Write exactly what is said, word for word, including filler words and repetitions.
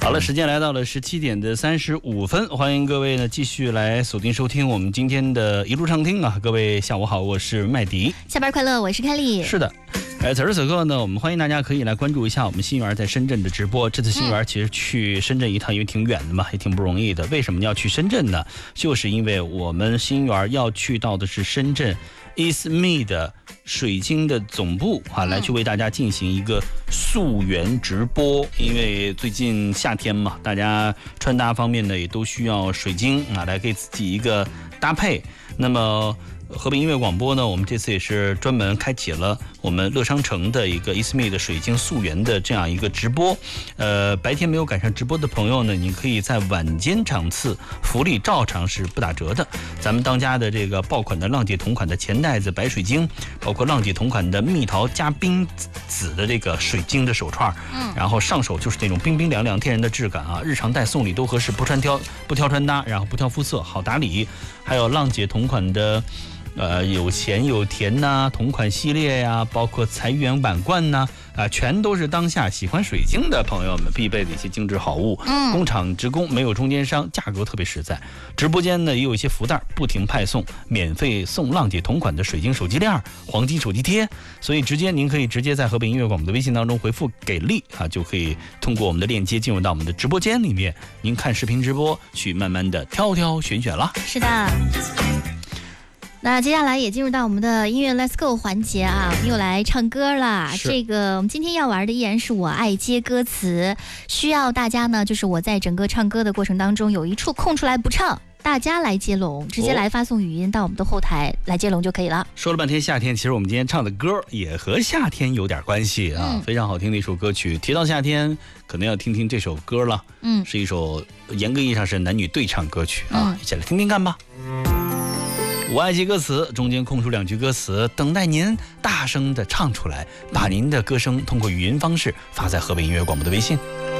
好了，时间来到了十七点的三十五分，欢迎各位呢继续来锁定收听我们今天的一路畅听啊！各位下午好，我是麦迪。 下班快乐，我是凯丽。 是的。呃，此时此刻呢，我们欢迎大家可以来关注一下我们新源在深圳的直播。这次新源其实去深圳一趟，因为挺远的嘛，也挺不容易的。为什么要去深圳呢？就是因为我们新源要去到的是深圳 E S M E 的水晶的总部啊，来去为大家进行一个溯源直播。因为最近夏天嘛，大家穿搭方面呢也都需要水晶啊，来给自己一个搭配。那么河北音乐广播呢，我们这次也是专门开启了我们乐商城的一个 E S M E 的水晶溯源的这样一个直播。呃，白天没有赶上直播的朋友呢，你可以在晚间场次，福利照常是不打折的。咱们当家的这个爆款的浪姐同款的钱袋子白水晶，包括浪姐同款的蜜桃加冰紫的这个水晶的手串，嗯，然后上手就是那种冰冰凉凉天然的质感啊，日常带送礼都合适，不穿挑不挑穿搭，然后不挑肤色，好打理。还有浪姐同款的。呃，有钱有甜呐、啊，同款系列呀、啊，包括财源碗罐呐、啊，啊，全都是当下喜欢水晶的朋友们必备的一些精致好物。嗯，工厂直供，没有中间商，价格特别实在。直播间呢也有一些福袋，不停派送，免费送浪姐同款的水晶手机链、黄金手机贴。所以直接您可以直接在河北音乐广播的微信当中回复“给力”啊，就可以通过我们的链接进入到我们的直播间里面，您看视频直播去慢慢的挑挑选选了。 是的。那接下来也进入到我们的音乐 Let's Go 环节啊，我们又来唱歌啦。这个我们今天要玩的依然是我爱接歌词，需要大家呢，就是我在整个唱歌的过程当中有一处空出来不唱，大家来接龙，直接来发送语音到我们的后台来接龙就可以了。 说了半天夏天，其实我们今天唱的歌也和夏天有点关系啊，嗯、非常好听的一首歌曲。提到夏天，可能要听听这首歌了。嗯，是一首严格意义上是男女对唱歌曲啊，嗯、一起来听听看吧。我爱接歌词，中间空出两句歌词，等待您大声的唱出来，把您的歌声通过语音方式发在河北音乐广播的微信。